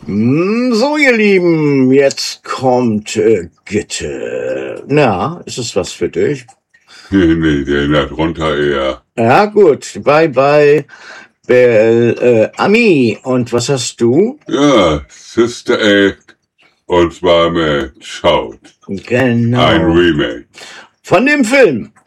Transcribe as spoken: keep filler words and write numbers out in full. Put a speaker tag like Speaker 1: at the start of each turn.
Speaker 1: Mm, So, ihr Lieben, jetzt kommt äh, Gitte. Na, ist es was für dich?
Speaker 2: Nee, nee, der erinnert runter eher.
Speaker 1: Ja, gut. Bye, bye, Bel, äh, Ami. Und was hast du?
Speaker 2: Ja, Sister Act. Und zwar mit Shout. Ein
Speaker 1: Genau.
Speaker 2: Remake.
Speaker 1: Von dem Film